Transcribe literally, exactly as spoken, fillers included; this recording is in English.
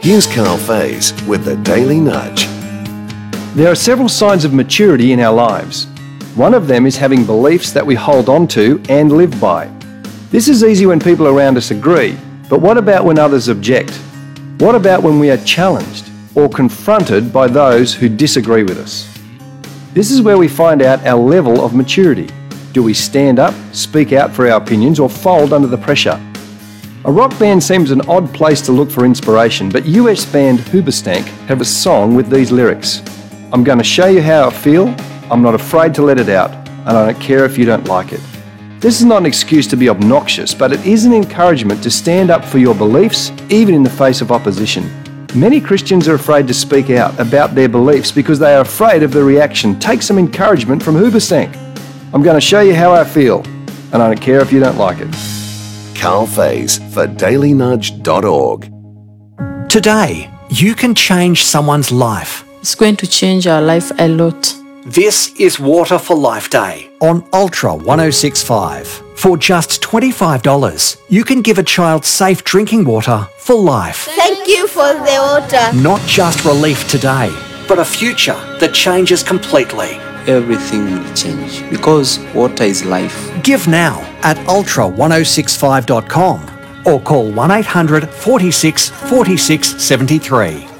Here's Carl Faze with the Daily Nudge. There are several signs of maturity in our lives. One of them is having beliefs that we hold on to and live by. This is easy when people around us agree, but what about when others object? What about when we are challenged or confronted by those who disagree with us? This is where we find out our level of maturity. Do we stand up, speak out for our opinions, or fold under the pressure? A rock band seems an odd place to look for inspiration, but U S band Hoobastank have a song with these lyrics. I'm going to show you how I feel, I'm not afraid to let it out, and I don't care if you don't like it. This is not an excuse to be obnoxious, but it is an encouragement to stand up for your beliefs, even in the face of opposition. Many Christians are afraid to speak out about their beliefs because they are afraid of the reaction. Take some encouragement from Hoobastank. I'm going to show you how I feel, and I don't care if you don't like it. Carl Faze for daily nudge dot org. Today, you can change someone's life. It's going to change our life a lot. This is Water for Life Day on Ultra one oh six point five. For just twenty-five dollars, you can give a child safe drinking water for life. Thank you for the water. Not just relief today, but a future that changes completely. Everything will change because water is life. Give now at ultra ten sixty-five dot com or call one eight hundred, forty-six, forty-six, seventy-three.